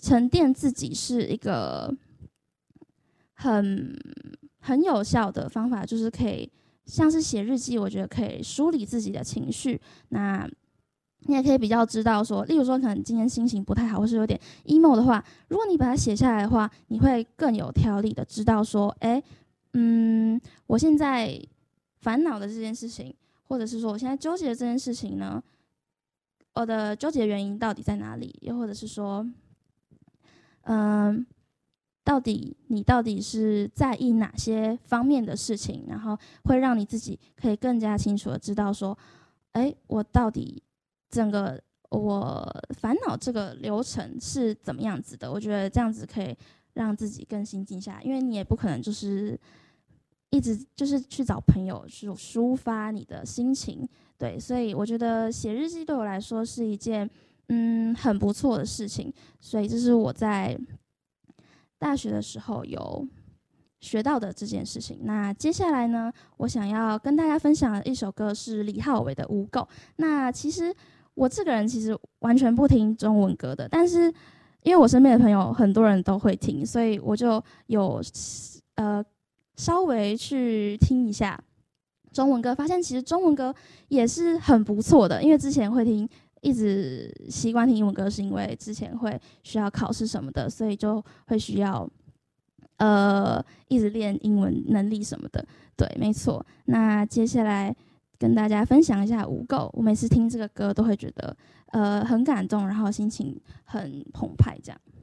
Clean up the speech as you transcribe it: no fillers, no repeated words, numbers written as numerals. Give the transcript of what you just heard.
沉淀自己是一个很有效的方法，就是可以像是写日记，我觉得可以梳理自己的情绪。那你也可以比较知道说，例如说可能今天心情不太好，或是有点 emo 的话，如果你把它写下来的话，你会更有条理的知道说，我现在烦恼的这件事情，或者是说我现在纠结的这件事情呢，我的纠结原因到底在哪里？又或者是说，你到底是在意哪些方面的事情，然后会让你自己可以更加清楚的知道说，我到底我烦恼这个流程是怎么样子的？我觉得这样子可以让自己更心静下来，因为你也不可能就是一直就是去找朋友去抒发你的心情，对，所以我觉得写日记对我来说是一件很不错的事情，所以这是我在大学的时候有学到的这件事情。那接下来呢，我想要跟大家分享的一首歌是李浩伟的《污垢》。那其实我这个人其实完全不听中文歌的，但是因为我身边的朋友很多人都会听，所以我就有稍微去听一下中文歌，发现其实中文歌也是很不错的。因为之前会听，一直习惯听英文歌，是因为之前会需要考试什么的，所以就会需要一直练英文能力什么的。对，没错。那接下来跟大家分享一下《污垢》，我每次听这个歌都会觉得很感动，然后心情很澎湃，这样。